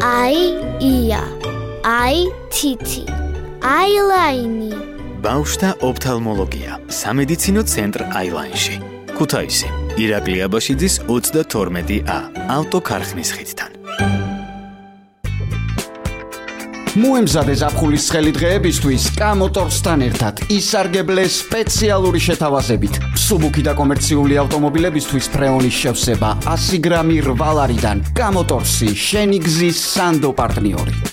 ია, თითი, აილაინი. ბავშვთა ოფთალმოლოგია, სამედიცინო ცენტრ აილაინში. ქუთაისი, ირაკლი აბაშიძის 32A, ავტოქარხნის ხიდთან. მოემზადე ზაფხულის ცხელი დღეებისთვის კამოტორსთან ერთად ისარგებლე სპეციალური შეთავაზებით. მსუბუქი და კომერციული ავტომობილებისთვის ფრეონის შევსება 100 გრამი 8 ლარიდან. კამოტორსი, შენი გზის სანდო პარტნიორი.